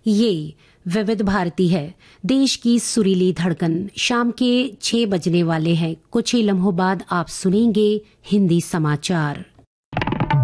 ये विविध भारती है, देश की सुरीली धड़कन। शाम के 6 बजने वाले हैं। कुछ ही लम्हों बाद आप सुनेंगे हिंदी समाचार।